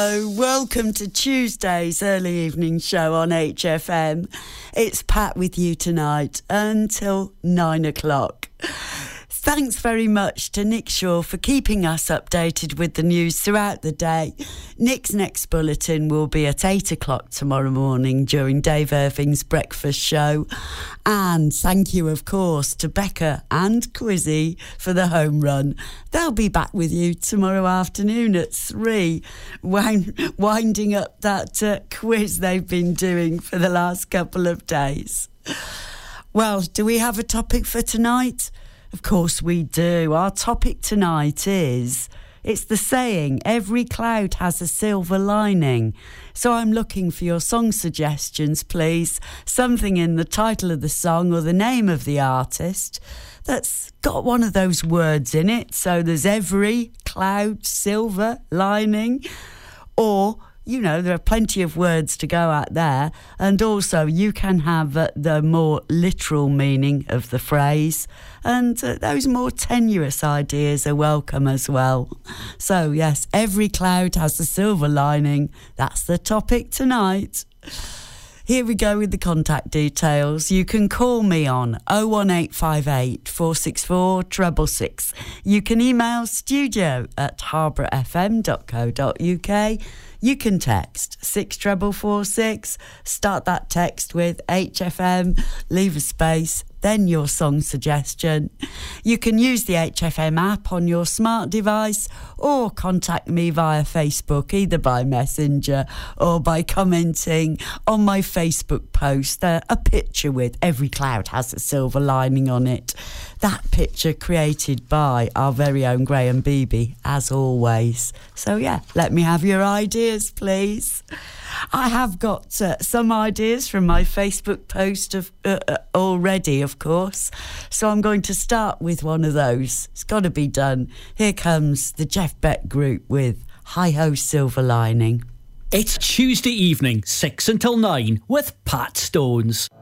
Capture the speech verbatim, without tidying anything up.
Oh, welcome to Tuesday's early evening show on H F M. It's Pat with you tonight until nine o'clock. Thanks very much to Nick Shaw for keeping us updated with the news throughout the day. Nick's next bulletin will be at eight o'clock tomorrow morning during Dave Irving's breakfast show. And thank you, of course, to Becca and Quizzy for the home run. They'll be back with you tomorrow afternoon at three, wind, winding up that uh, quiz they've been doing for the last couple of days. Well, do we have a topic for tonight? Of course we do. Our topic tonight is, it's the saying, every cloud has a silver lining. So I'm looking for your song suggestions, please. Something in the title of the song or the name of the artist that's got one of those words in it. So there's every cloud, silver lining, or... you know, there are plenty of words to go at there. And also you can have uh, the more literal meaning of the phrase. And uh, those more tenuous ideas are welcome as well. So, yes, every cloud has a silver lining. That's the topic tonight. Here we go with the contact details. You can call me on oh one eight five eight, four six four, six six six. You can email studio at harborough f m dot co dot u k. You can text six four four six, start that text with H F M, leave a space, then your song suggestion. You can use the H F M app on your smart device or contact me via Facebook, either by Messenger or by commenting on my Facebook post, uh, a picture with every cloud has a silver lining on it. That picture created by our very own Graham Beebe, as always. So, yeah, let me have your ideas, please. I have got uh, some ideas from my Facebook post of, uh, uh, already, of course. So I'm going to start with one of those. It's got to be done. Here comes the Jeff Beck Group with Hi-Ho Silver Lining. It's Tuesday evening, six until nine, with Pat Stones.